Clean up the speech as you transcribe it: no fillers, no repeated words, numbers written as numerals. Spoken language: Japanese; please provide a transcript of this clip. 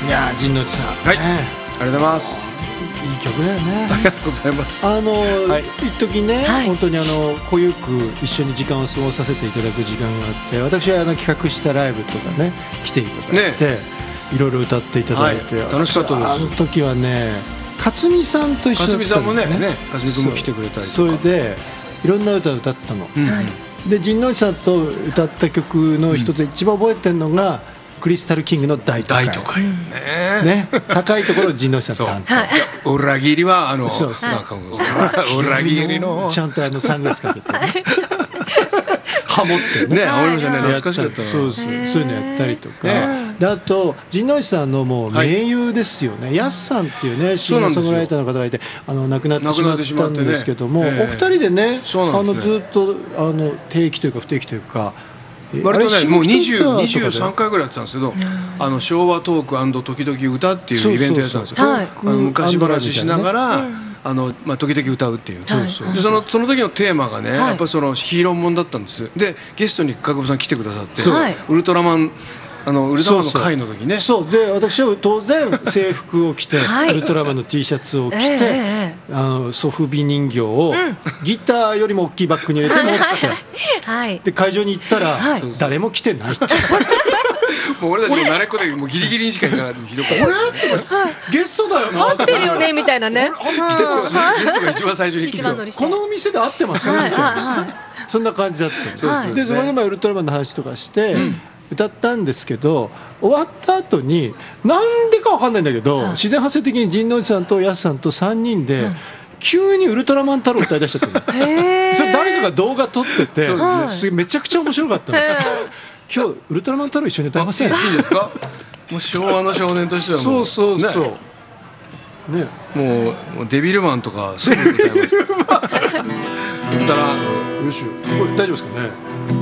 いやー、陣内さん、 はい、ありがとうございます。 いい曲だよね。 ありがとうございます。 一時ね、本当に濃ゆく一緒に時間を過ごさせていただく時間があって、私は企画したライブとかね来ていただいて、いろいろ歌っていただいて、 楽しかったです。 あの時はね、勝美さんと一緒だったんだよね。 勝美君も来てくれたりとか、 それでいろんな歌を歌ったの。で、陣内さんと歌った曲の一つ、一番覚えてるのがクリスタルキングの大都会。ね、高いところ陣内さん担当。裏切りは裏切りのちゃんとサングラスかけてハモってね、 ハモりましたね。懐かしかった。 そういうのやったりとか。で、あと陣内さんのもう盟友ですよね。ヤスさんっていうね、シンガーソングライターの方がいて、亡くなってしまったんですけども、お二人でね、ずっと定期というか不定期というか。 割とね、もう23回ぐらいやってたんですけど、昭和トーク&時々歌っていうイベントやってたんですよ。昔話しながら時々歌うっていう。で、その時のテーマがね、やっぱりそのヒーローもんだったんです。で、ゲストに角保さん来てくださって、ウルトラマンの会の時ね。 そうで、私は当然制服を着て、ウルトラマンの T シャツを着て、ソフビ人形をギターよりも大きいバッグに入れて持って、で会場に行ったら誰も来てないって。 もう俺たちも慣れっこでもうギリギリにしか行かない。ひどかった。 ゲストだよな。 合ってるよねみたいなね。 ゲストが一番最初に来て、 このお店で合ってますみたいな、そんな感じだった。で、そこでウルトラマンの話とかして歌ったんですけど、終わった後になんでかわかんないんだけど、自然発生的に陣内さんとヤスさんと3人で急にウルトラマン太郎歌い出しちゃったの。それ誰かが動画撮ってて、めちゃくちゃ面白かったの。今日ウルトラマン太郎一緒に歌いません？ いいですか？もう昭和の少年としてはもうそうね、 もうデビルマンとかすぐ歌います。ウルトラよし、これ大丈夫ですかね？